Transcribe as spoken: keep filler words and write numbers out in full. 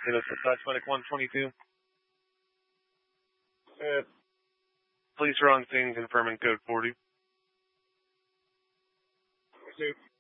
Hit us at Dice Medic one twenty-two. Uh, Police wrong thing confirming code forty. Two.